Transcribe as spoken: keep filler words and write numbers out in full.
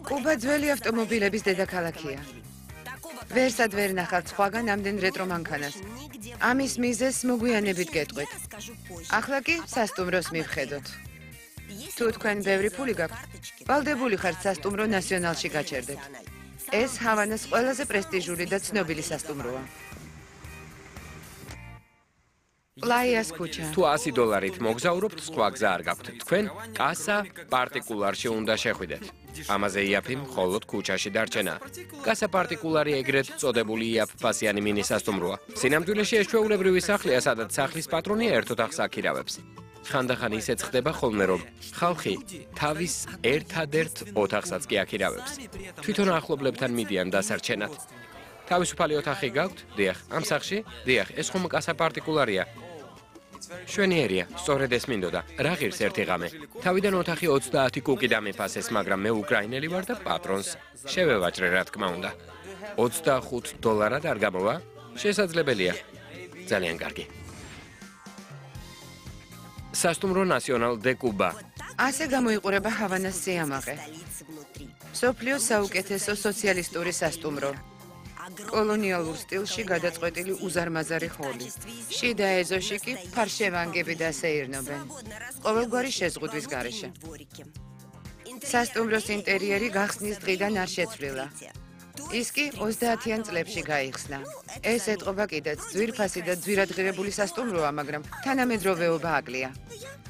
კუბა ძველი ავტომობილების დედაქალაქია. ვერსად ვერ ნახავთ სხვაგან ამდენ რეტრო მანქანას. ამის მიზეზს მოგვიანებით გეტყვით. ახლა კი სასტუმროს მივხედოთ. თუ თქვენ ბევრი ფული გაქვთ, ვალდებული ხართ სასტუმრო ნაციონალში გაჩერდეთ. ეს ჰავანას ყველაზე პრესტიჟული და ცნობილი სასტუმროა. პლაიას ქუჩა. თუ ასი დოლარით მოგზაურობთ, სხვა გზა არ გაქვთ. თქვენ კასა პარტიკულარში უნდა შეხვიდეთ. ამაზე იაფი მხოლოდ ქუჩაში დარჩენა. კასა პარტიკულარი ეგრეთ წოდებული იაფფასიანი მინი სასტუმროა. სინამდვილეში ეს ჩვეულებრივი სახლია, სადაც სახლის პატრონი ერთ ოთახს აქირავებს. ხანდახან ისეც ხდება ხოლმე, რომ ხალხი თავის ერთადერთ ოთახსაც კი აქირავებს. თვითონ ახლობლებთან მიდიან დასარჩენად. თავისუფალი ოთახი გაქვთ? დიახ, ამ სახლში? დიახ, ეს ხომ კასა პარტიკულარია. შვენიერია, სწორედ ეს მინდოდა. რა ღირს ერთი ღამე. თავიდან ოთახი ოცდაათი კუკი დამიფასეს, მაგრამ მე უკრაინელი ვარ და პატრონს შევევაჭრე, რა თქმა უნდა. ოცდახუთ დოლარად არ გამოვა? შესაძლებელია. ძალიან კარგი. სასტუმრო ნაციონალ დე კუბა. ასე გამოიყურება ჰავანას სიამაყე. მსოფლიოს საუკეთესო სოციალისტური სასტუმრო. კოლონიალურ სტილში გადაწყვეტილი უზარმაზარი ჰოლი. შიდა ეზოში კი ფარშევანგები დასეირნობენ. ყოველგვარი შეზღუდვის გარეშე. სასტუმროს ინტერიერი გახსნის დღიდან არ შეცვლილა. ის კი ოცდაათიან წლებში გაიხსნა. ეს ეტყობა კიდეც ძვირფასი და ძვირადღირებული სასტუმროა, მაგრამ თანამედროვეობა აკლია.